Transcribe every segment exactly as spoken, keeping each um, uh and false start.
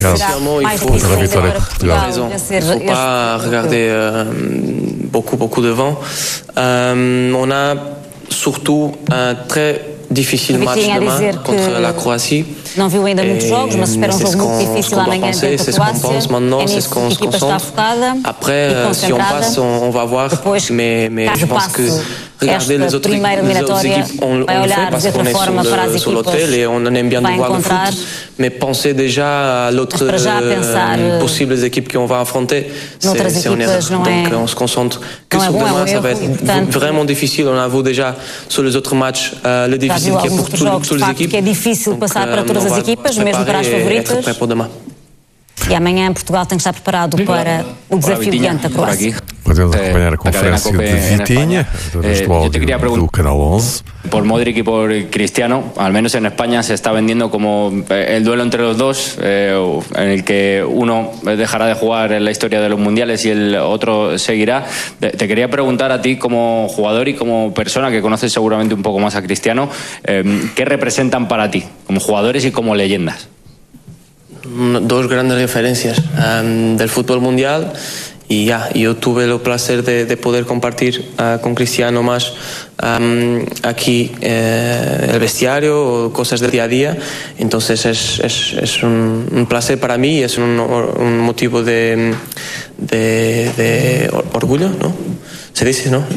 Spécialement, il faut, la victoire pour Portugal. Il ne faut pas regarder euh, beaucoup, beaucoup devant. Euh, on a surtout un très difficile match demain contre la Croatie. Não viu ainda muitos jogos, mas espera um jogo muito difícil amanhã contra a Croácia. C'est ce qu'on pense maintenant, c'est ce qu'on se concentre. Après, si on passe, on, on va voir. Mais, mais je pense que regarder les autres, les autres équipes, on, on le fait parce qu'on est sur, le, sur l'hôtel et on aime bien de voir le foot. Mais penser déjà à l'autre euh, possibles équipes qu'on va affronter, c'est, c'est en erreur. Donc on se concentre que sur demain, ça va être vraiment difficile. On a vu déjà sur les autres matchs euh, le difficile qu'il y a pour toutes les équipes. Que é difícil passar para todas as equipas, mesmo para as favoritas. E amanhã Portugal tem que estar preparado para o desafio diante da Croácia. Podemos acompanhar a conferência de Vitinha, do áudio do Canal once. Por Modric y por Cristiano, al menos en España se está vendiendo como el duelo entre los dos, eh, en el que uno dejará de jugar en la historia de los mundiales y el otro seguirá. Te quería preguntar a ti como jugador y como persona que conoces seguramente un poco más a Cristiano, eh, ¿qué representan para ti como jugadores y como leyendas? Dos grandes referencias um, del fútbol mundial y ya, yo tuve el placer de, de poder compartir uh, con Cristiano más um, aquí eh, el vestiario o cosas del día a día, entonces es, es, es un, un placer para mí y es un, un motivo de, de, de orgullo, ¿no? Se dice, ¿no?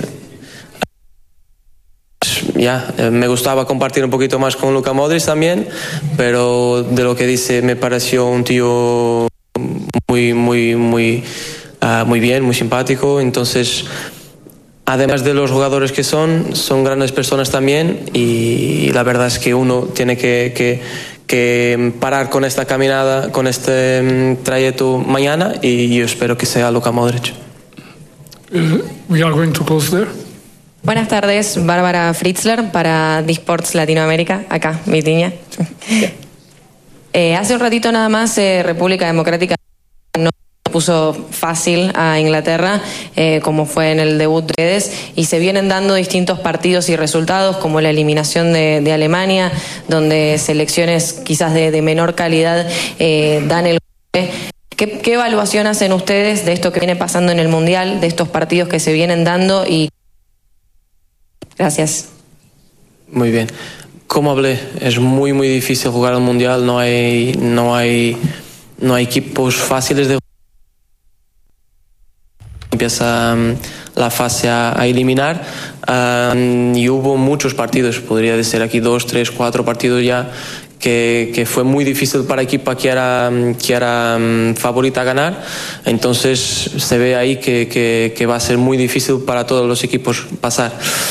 Ya, eh, me gustaba compartir un poquito más con Luka Modric también, pero de lo que dice me pareció un tío muy, muy, muy, uh, muy bien, muy simpático. Entonces, además de los jugadores que son, son grandes personas también y la verdad es que uno tiene que, que, que parar con esta caminada, con este um, trayecto mañana y yo espero que sea Luka Modric. Uh, we are going to close there. Buenas tardes, Bárbara Fritzler para Disports Latinoamérica, acá, Vitinha. Eh, hace un ratito nada más eh, República Democrática no puso fácil a Inglaterra, eh, como fue en el debut de ustedes, y se vienen dando distintos partidos y resultados, como la eliminación de, de Alemania, donde selecciones quizás de, de menor calidad eh, dan el... ¿Qué, ¿Qué evaluación hacen ustedes de esto que viene pasando en el Mundial, de estos partidos que se vienen dando y... Gracias. Muy bien. Como hablé, es muy muy difícil jugar al mundial. No hay no hay no hay equipos fáciles de. Empieza um, la fase a, a eliminar um, y hubo muchos partidos. Podría decir aquí dos, tres, cuatro partidos ya. Que, que fue muy difícil para equipa que era, que era um, favorita a ganar, entonces se ve ahí que, que, que va a ser muy difícil para todos los equipos pasar.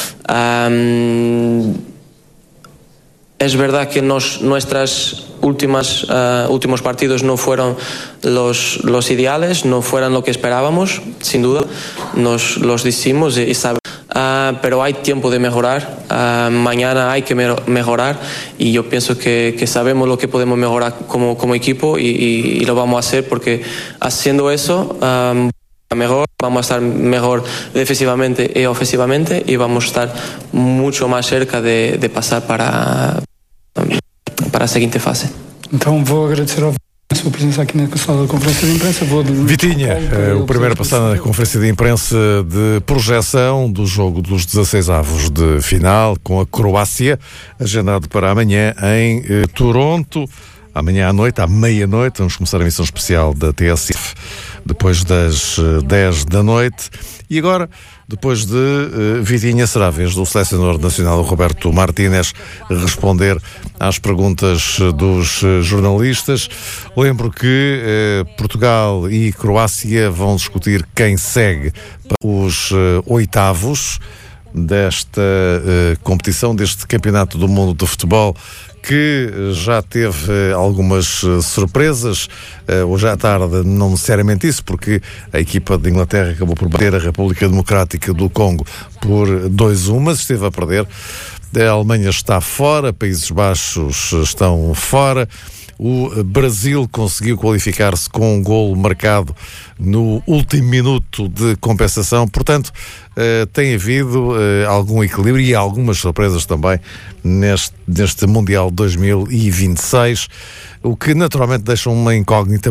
Um, es verdad que nos, nuestras últimas uh, últimos partidos no fueron los, los ideales, no fueron lo que esperábamos, sin duda, nos los decimos y, y sabemos. Uh, pero hay tiempo de mejorar, uh, mañana hay que me- mejorar y yo pienso que, que sabemos lo que podemos mejorar como, como equipo y, y, y lo vamos a hacer porque haciendo eso um, mejor, vamos a estar mejor defensivamente y ofensivamente y vamos a estar mucho más cerca de, de pasar para, para la siguiente fase. Então vou agradecer ao a sua presença aqui na sala de conferência de imprensa. Vou... Vitinha, o primeiro a passar na conferência de imprensa de projeção do jogo dos dezasseis avos de final com a Croácia, agendado para amanhã em eh, Toronto. Amanhã à noite, à meia-noite, vamos começar a emissão especial da T S F depois das dez da noite. E agora, depois de uh, Vitinha, será a vez do selecionador nacional Roberto Martínez responder às perguntas dos uh, jornalistas. Lembro que uh, Portugal e Croácia vão discutir quem segue para os uh, oitavos desta uh, competição, deste Campeonato do Mundo de Futebol, que já teve algumas surpresas. Hoje à tarde, não necessariamente isso, porque a equipa de Inglaterra acabou por bater a República Democrática do Congo por dois a um, mas esteve a perder. A Alemanha está fora, Países Baixos estão fora O Brasil conseguiu qualificar-se com um golo marcado no último minuto de compensação. Portanto, uh, tem havido uh, algum equilíbrio e algumas surpresas também neste, neste Mundial dois mil e vinte e seis, o que naturalmente deixa uma incógnita